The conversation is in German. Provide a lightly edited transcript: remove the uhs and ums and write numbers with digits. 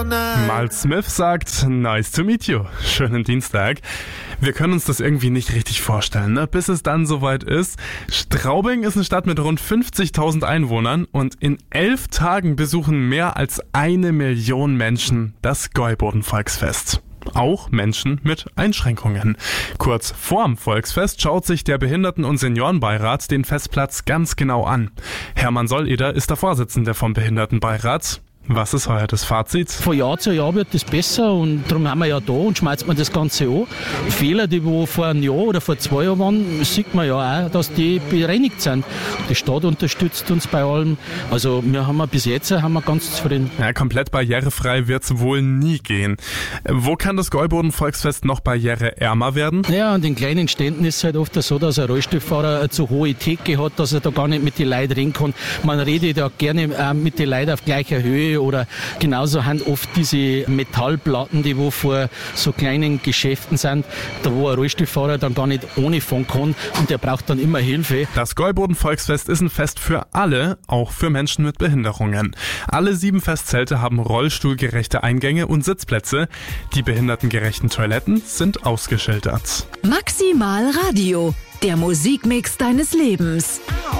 Mal Smith sagt, nice to meet you. Schönen Dienstag. Wir können uns das irgendwie nicht richtig vorstellen, ne? Bis es dann soweit ist. Straubing ist eine Stadt mit rund 50.000 Einwohnern und in 11 Tagen besuchen mehr als 1 Million Menschen das Gäuboden-Volksfest. Auch Menschen mit Einschränkungen. Kurz vorm Volksfest schaut sich der Behinderten- und Seniorenbeirat den Festplatz ganz genau an. Hermann Solleder ist der Vorsitzende vom Behindertenbeirat. Was ist heuer das Fazit? Von Jahr zu Jahr wird das besser und darum haben wir ja da und schmeißt man das Ganze an. Fehler, die wo vor einem Jahr oder vor 2 Jahren waren, sieht man ja auch, dass die bereinigt sind. Die Stadt unterstützt uns bei allem. Also wir haben bis jetzt ganz zufrieden. Ja, komplett barrierefrei wird es wohl nie gehen. Wo kann das Gäuboden-Volksfest noch barriereärmer werden? Ja, an den kleinen Ständen ist es halt oft so, dass ein Rollstuhlfahrer eine zu hohe Theke hat, dass er da gar nicht mit den Leuten reden kann. Man redet ja gerne mit den Leuten auf gleicher Höhe. Oder genauso haben oft diese Metallplatten, die wo vor so kleinen Geschäften sind, da wo ein Rollstuhlfahrer dann gar nicht ohne fahren kann und der braucht dann immer Hilfe. Das Gäuboden-Volksfest ist ein Fest für alle, auch für Menschen mit Behinderungen. Alle 7 Festzelte haben rollstuhlgerechte Eingänge und Sitzplätze. Die behindertengerechten Toiletten sind ausgeschildert. Maximal Radio, der Musikmix deines Lebens.